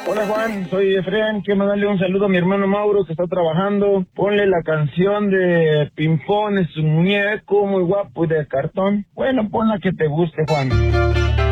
Hola Juan, soy Efraín, quiero mandarle un saludo a mi hermano Mauro que está trabajando. Ponle la canción de Pimpón, es un muñeco muy guapo y de cartón. Bueno, pon la que te guste, Juan.